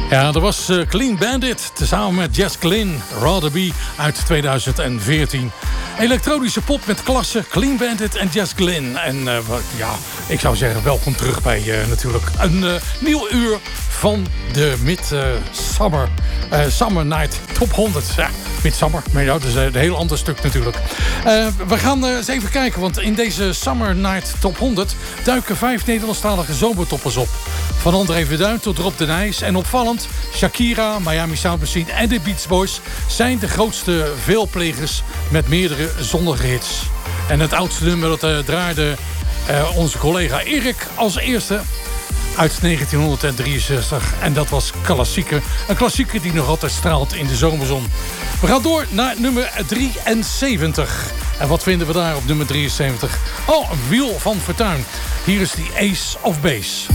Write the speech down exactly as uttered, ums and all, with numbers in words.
Ja, dat was uh, Clean Bandit, tezamen met Jess Glynn, Rather Be uit tweeduizend veertien. Elektronische pop met klasse, Clean Bandit en Jess Glynn. En uh, ja, ik zou zeggen, welkom terug bij uh, natuurlijk een uh, nieuw uur van de Mid-Summer uh, uh, Summer Night Top honderd. Ja, Midsummer, maar ja, dat is een heel ander stuk natuurlijk. Uh, we gaan uh, eens even kijken, want in deze Summer Night Top honderd duiken vijf Nederlandstalige zomertoppers op. Van André Verduin tot Rob de Nijs. En opvallend, Shakira, Miami Sound Machine en de Beach Boys zijn de grootste veelplegers met meerdere zonnige hits. En het oudste nummer dat uh, draaide uh, onze collega Erik als eerste uit negentienhonderddrieënzestig. En dat was klassieker. Een klassieker die nog altijd straalt in de zomerzon. We gaan door naar nummer drieënzeventig. En wat vinden we daar op nummer drieënzeventig? Oh, een wiel van fortuin. Hier is die Ace of Base.